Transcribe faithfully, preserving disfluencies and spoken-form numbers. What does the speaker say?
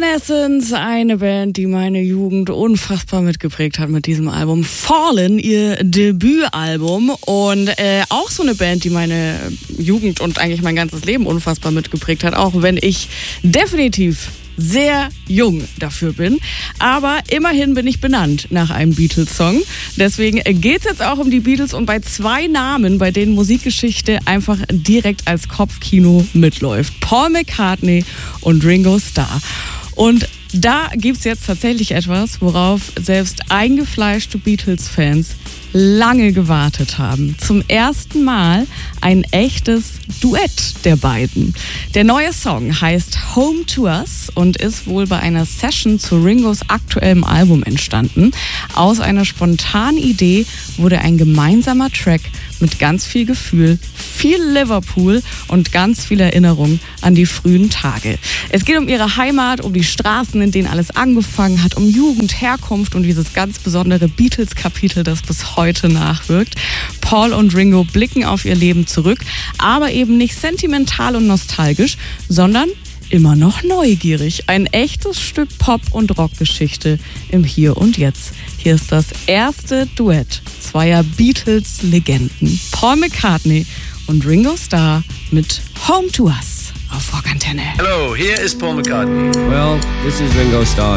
Evanescence, eine Band, die meine Jugend unfassbar mitgeprägt hat mit diesem Album. Fallen, ihr Debütalbum, und äh, auch so eine Band, die meine Jugend und eigentlich mein ganzes Leben unfassbar mitgeprägt hat, auch wenn ich definitiv sehr jung dafür bin. Aber immerhin bin ich benannt nach einem Beatles-Song. Deswegen geht's jetzt auch um die Beatles und bei zwei Namen, bei denen Musikgeschichte einfach direkt als Kopfkino mitläuft. Paul McCartney und Ringo Starr. Und da gibt's jetzt tatsächlich etwas, worauf selbst eingefleischte Beatles-Fans lange gewartet haben. Zum ersten Mal ein echtes Duett der beiden. Der neue Song heißt Home to Us und ist wohl bei einer Session zu Ringos aktuellem Album entstanden. Aus einer spontanen Idee wurde ein gemeinsamer Track mit ganz viel Gefühl, viel Liverpool und ganz viel Erinnerung an die frühen Tage. Es geht um ihre Heimat, um die Straßen, in denen alles angefangen hat, um Jugend, Herkunft und dieses ganz besondere Beatles-Kapitel, das bis heute nachwirkt. Paul und Ringo blicken auf ihr Leben zurück, aber eben nicht sentimental und nostalgisch, sondern immer noch neugierig. Ein echtes Stück Pop- und Rockgeschichte im Hier und Jetzt. Hier ist das erste Duett zweier Beatles-Legenden. Paul McCartney und Ringo Starr mit Home to Us auf Rockantenne. Hello, here is Paul McCartney. Well, this is Ringo Starr.